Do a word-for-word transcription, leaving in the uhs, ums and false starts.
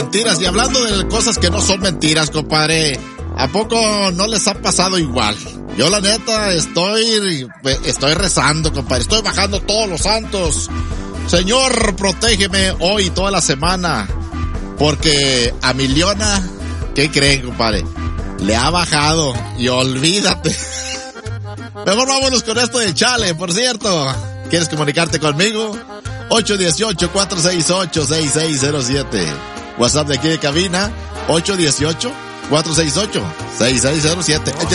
Mentiras, y hablando de cosas que no son mentiras, compadre, ¿a poco no les ha pasado igual? Yo la neta estoy, estoy rezando, compadre, estoy bajando todos los santos. Señor, protégeme hoy toda la semana, porque a mi Leona, ¿qué creen, compadre? Le ha bajado, y olvídate. Mejor vámonos con esto de chale, por cierto. ¿Quieres comunicarte conmigo? ocho uno ocho, cuatro seis ocho, seis seis cero siete. WhatsApp de aquí de cabina, ocho uno ocho, cuatro seis ocho, seis seis cero siete.